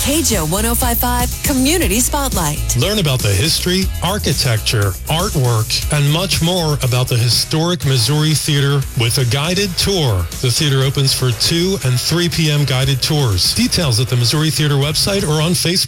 KJO 105.5 Community Spotlight. Learn about the history, architecture, artwork, and much more about the historic Missouri Theater with a guided tour. The theater opens for 2 and 3 p.m. guided tours. Details at the Missouri Theater website or on Facebook.